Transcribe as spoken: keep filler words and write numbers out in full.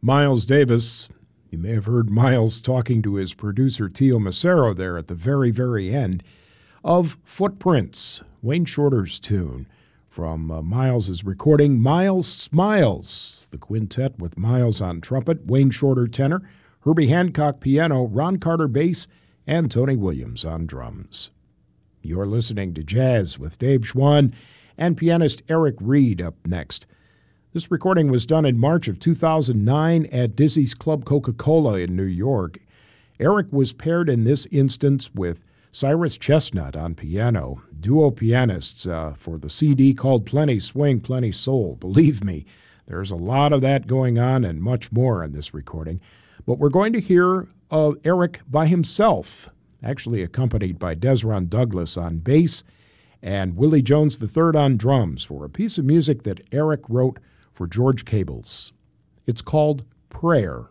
Miles Davis. You may have heard Miles talking to his producer Tio Macero there at the very, very end of Footprints, Wayne Shorter's tune from uh, Miles' recording, Miles Smiles, the quintet with Miles on trumpet, Wayne Shorter tenor, Herbie Hancock piano, Ron Carter bass, and Tony Williams on drums. You're listening to Jazz with Dave Schwann and pianist Eric Reed up next. This recording was done in March of two thousand nine at Dizzy's Club Coca-Cola in New York. Eric was paired in this instance with Cyrus Chestnut on piano, duo pianists uh, for the C D called Plenty Swing, Plenty Soul. Believe me, there's a lot of that going on and much more in this recording. But we're going to hear uh, Eric by himself, actually accompanied by Desron Douglas on bass and Willie Jones the third on drums for a piece of music that Eric wrote for George Cables. It's called Prayer.